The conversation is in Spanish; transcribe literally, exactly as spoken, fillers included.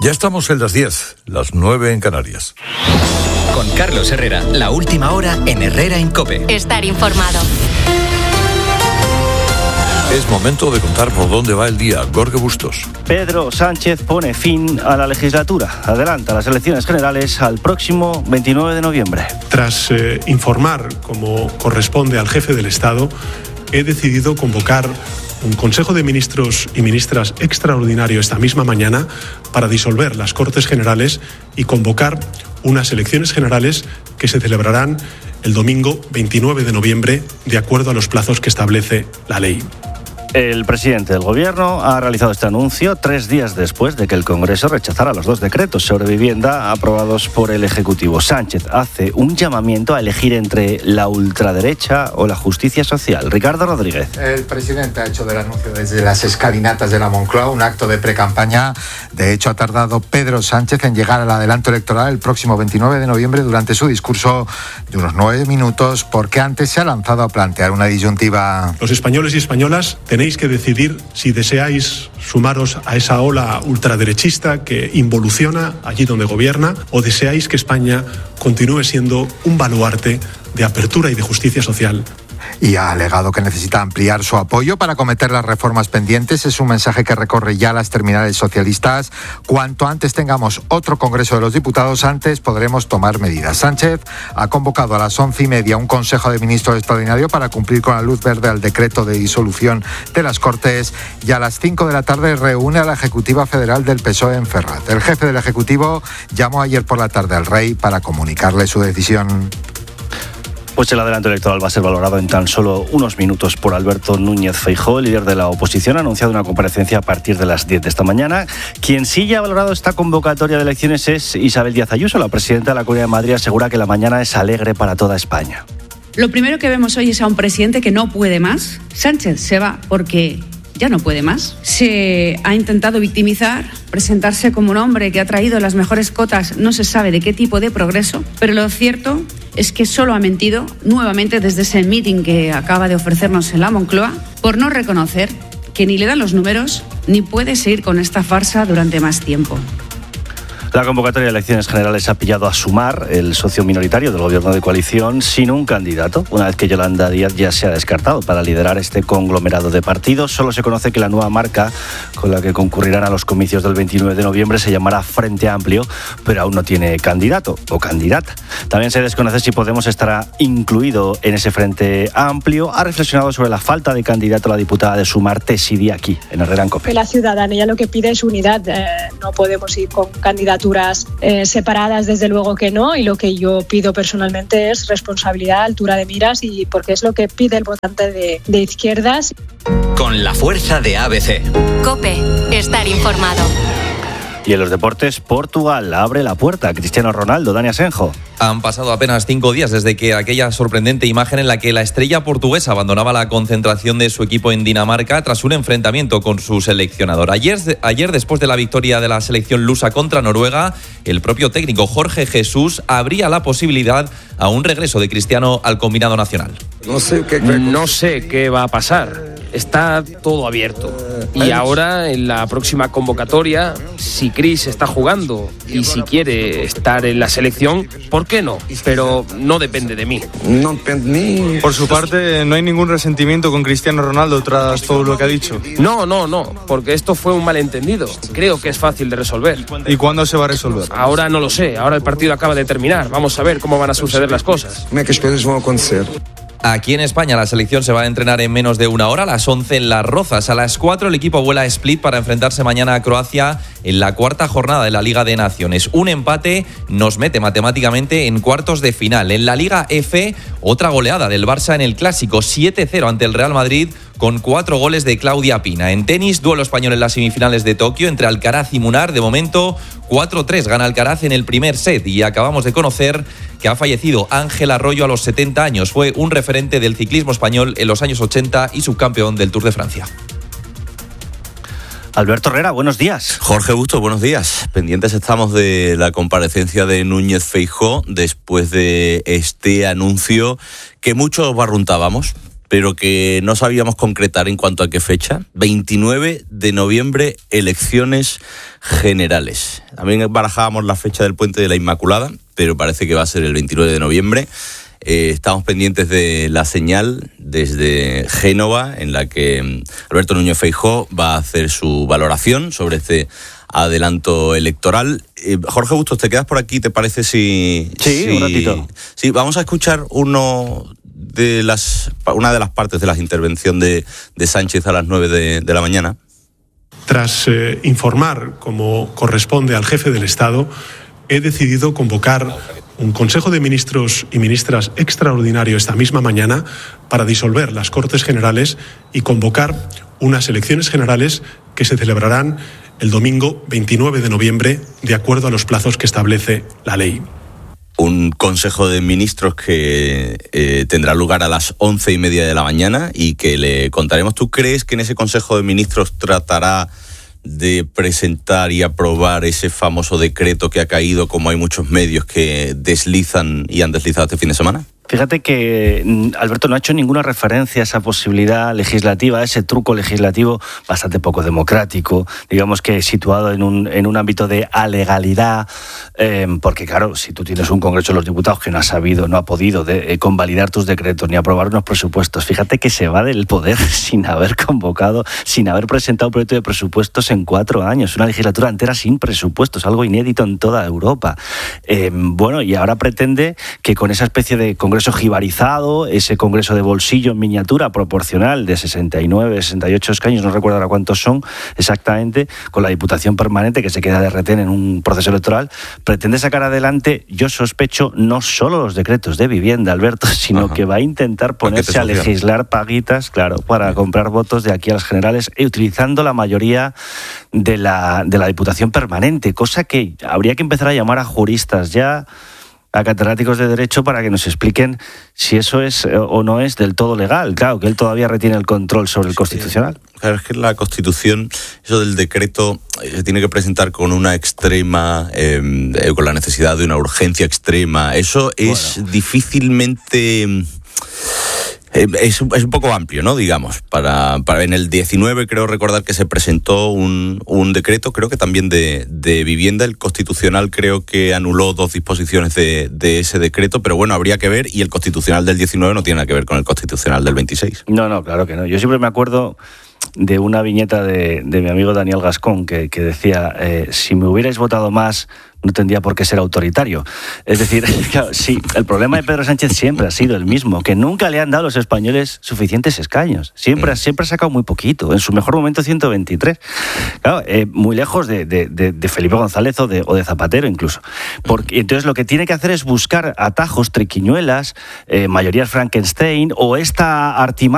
Ya estamos en las diez, las nueve en Canarias. Con Carlos Herrera, la última hora en Herrera en COPE. Estar informado. Es momento de contar por dónde va el día. Jorge Bustos. Pedro Sánchez pone fin a la legislatura. Adelanta las elecciones generales al próximo veintinueve de noviembre. Tras eh, informar, como corresponde al jefe del Estado, he decidido convocar un Consejo de Ministros y Ministras extraordinario esta misma mañana para disolver las Cortes Generales y convocar unas elecciones generales que se celebrarán el domingo veintinueve de noviembre, de acuerdo a los plazos que establece la ley. El presidente del Gobierno ha realizado este anuncio tres días después de que el Congreso rechazara los dos decretos sobre vivienda aprobados por el Ejecutivo. Sánchez hace un llamamiento a elegir entre la ultraderecha o la justicia social. Ricardo Rodríguez. El presidente ha hecho del anuncio desde las escalinatas de la Moncloa, un acto de precampaña. De hecho, ha tardado Pedro Sánchez en llegar al adelanto electoral el próximo veintinueve de noviembre durante su discurso de unos nueve minutos, porque antes se ha lanzado a plantear una disyuntiva. Los españoles y españolas tenéis que decidir si deseáis sumaros a esa ola ultraderechista que involuciona allí donde gobierna, o deseáis que España continúe siendo un baluarte de apertura y de justicia social. Y ha alegado que necesita ampliar su apoyo para acometer las reformas pendientes. Es un mensaje que recorre ya las terminales socialistas. Cuanto antes tengamos otro Congreso de los Diputados, antes podremos tomar medidas. Sánchez ha convocado a las once y media un Consejo de Ministros extraordinario para cumplir con la luz verde al decreto de disolución de las Cortes, y a las cinco de la tarde reúne a la Ejecutiva Federal del P S O E en Ferraz. El jefe del Ejecutivo llamó ayer por la tarde al rey para comunicarle su decisión. Pues el adelanto electoral va a ser valorado en tan solo unos minutos por Alberto Núñez Feijóo. El líder de la oposición ha anunciado una comparecencia a partir de las diez de esta mañana. Quien sí ya ha valorado esta convocatoria de elecciones es Isabel Díaz Ayuso. La presidenta de la Comunidad de Madrid asegura que la mañana es alegre para toda España. Lo primero que vemos hoy es a un presidente que no puede más. Sánchez se va porque ya no puede más. Se ha intentado victimizar, presentarse como un hombre que ha traído las mejores cotas, no se sabe de qué tipo de progreso, pero lo cierto es que solo ha mentido nuevamente desde ese meeting que acaba de ofrecernos en la Moncloa, por no reconocer que ni le dan los números ni puede seguir con esta farsa durante más tiempo. La convocatoria de elecciones generales ha pillado a Sumar, el socio minoritario del gobierno de coalición, sin un candidato. Una vez que Yolanda Díaz ya se ha descartado para liderar este conglomerado de partidos, solo se conoce que la nueva marca con la que concurrirán a los comicios del veintinueve de noviembre se llamará Frente Amplio, pero aún no tiene candidato o candidata. También se desconoce si Podemos estará incluido en ese Frente Amplio. Ha reflexionado sobre la falta de candidato la diputada de Sumar, Tesi Díaz, aquí en Herrera en COPE. La ciudadanía lo que pide es unidad. Eh, no podemos ir con candidatos Eh, separadas, desde luego que no, y lo que yo pido personalmente es responsabilidad, altura de miras, y porque es lo que pide el votante de, de izquierdas. Con la fuerza de A B C. COPE, estar informado. Y en los deportes, Portugal abre la puerta a Cristiano Ronaldo. Dani Asenjo. Han pasado apenas cinco días desde que aquella sorprendente imagen en la que la estrella portuguesa abandonaba la concentración de su equipo en Dinamarca tras un enfrentamiento con su seleccionador. Ayer, ayer, después de la victoria de la selección lusa contra Noruega, el propio técnico Jorge Jesús abría la posibilidad a un regreso de Cristiano al combinado nacional. No sé qué, no sé qué va a pasar. Está todo abierto. Y ahora, en la próxima convocatoria, si Cris está jugando y si quiere estar en la selección, ¿por qué no? Pero no depende de mí. No depende de mí. Por su parte, ¿no hay ningún resentimiento con Cristiano Ronaldo tras todo lo que ha dicho? No, no, no, porque esto fue un malentendido. Creo que es fácil de resolver. ¿Y cuándo se va a resolver? Ahora no lo sé, ahora el partido acaba de terminar. Vamos a ver cómo van a suceder las cosas. ¿Cómo es que las cosas van a acontecer? Aquí en España la selección se va a entrenar en menos de una hora, a las once en Las Rozas. A las cuatro el equipo vuela a Split para enfrentarse mañana a Croacia en la cuarta jornada de la Liga de Naciones. Un empate nos mete matemáticamente en cuartos de final. En la Liga F, otra goleada del Barça en el Clásico, siete cero ante el Real Madrid, con cuatro goles de Claudia Pina. En tenis, duelo español en las semifinales de Tokio entre Alcaraz y Munar. De momento, cuatro tres gana Alcaraz en el primer set. Y acabamos de conocer que ha fallecido Ángel Arroyo a los setenta años. Fue un referente del ciclismo español en los años ochenta y subcampeón del Tour de Francia. Alberto Herrera, buenos días. Jorge Bustos, buenos días. Pendientes estamos de la comparecencia de Núñez Feijóo después de este anuncio que muchos barruntábamos. pero que no sabíamos concretar en cuanto a qué fecha. veintinueve de noviembre, elecciones generales. También barajábamos la fecha del Puente de la Inmaculada, pero parece que va a ser el veintinueve de noviembre. Eh, estamos pendientes de la señal desde Génova, en la que Alberto Núñez Feijóo va a hacer su valoración sobre este adelanto electoral. Eh, Jorge Bustos, ¿te quedas por aquí? ¿Te parece si...? Sí, si, un ratito. Sí, vamos a escuchar uno de las, una de las partes de la intervención de, de Sánchez a las nueve de, de la mañana. Tras eh, informar, como corresponde al jefe del Estado, he decidido convocar un Consejo de Ministros y Ministras extraordinario esta misma mañana para disolver las Cortes Generales y convocar unas elecciones generales que se celebrarán el domingo veintinueve de noviembre, de acuerdo a los plazos que establece la ley. Un Consejo de Ministros que eh, tendrá lugar a las once y media de la mañana y que le contaremos. ¿Tú crees que en ese Consejo de Ministros tratará de presentar y aprobar ese famoso decreto que ha caído, como hay muchos medios que deslizan y han deslizado este fin de semana? Fíjate que Alberto no ha hecho ninguna referencia a esa posibilidad legislativa, a ese truco legislativo bastante poco democrático, digamos que situado en un, en un ámbito de alegalidad, eh, porque claro, si tú tienes un Congreso de los Diputados que no ha sabido, no ha podido de, eh, convalidar tus decretos ni aprobar unos presupuestos, fíjate que se va del poder sin haber convocado, sin haber presentado un proyecto de presupuestos en cuatro años, una legislatura entera sin presupuestos, algo inédito en toda Europa. Eh, bueno, y ahora pretende que con esa especie de Congreso jibarizado, ese Congreso de bolsillo en miniatura proporcional de sesenta y nueve, sesenta y ocho escaños, no recuerdo ahora cuántos son exactamente, con la Diputación Permanente que se queda de retén en un proceso electoral, pretende sacar adelante, yo sospecho, no solo los decretos de vivienda, Alberto, sino Ajá. que va a intentar ponerse a legislar paguitas, claro, para Bien. comprar votos de aquí a las generales, y utilizando la mayoría de la, de la Diputación Permanente, cosa que habría que empezar a llamar a juristas ya, a catedráticos de Derecho, para que nos expliquen si eso es o no es del todo legal. Claro, que él todavía retiene el control sobre el Constitucional. Claro, es que la Constitución, eso del decreto, se tiene que presentar con una extrema, eh, con la necesidad de una urgencia extrema. Eso es bueno. difícilmente... Es un, es un poco amplio, ¿no? Digamos, para, para en el diecinueve creo recordar que se presentó un, un decreto, creo que también de, de vivienda. El Constitucional creo que anuló dos disposiciones de, de ese decreto, pero bueno, habría que ver, y el Constitucional del diecinueve no tiene nada que ver con el Constitucional del veintiséis. No, no, claro que no. Yo siempre me acuerdo de una viñeta de, de mi amigo Daniel Gascón que, que decía, eh, si me hubierais votado más, no tendría por qué ser autoritario. Es decir, claro, sí, el problema de Pedro Sánchez siempre ha sido el mismo, que nunca le han dado a los españoles suficientes escaños. Siempre, siempre ha sacado muy poquito, en su mejor momento ciento veintitrés. Claro, eh, muy lejos de, de, de, de Felipe González o de, o de Zapatero incluso. Porque, entonces lo que tiene que hacer es buscar atajos, triquiñuelas, eh, mayorías Frankenstein o esta artimaña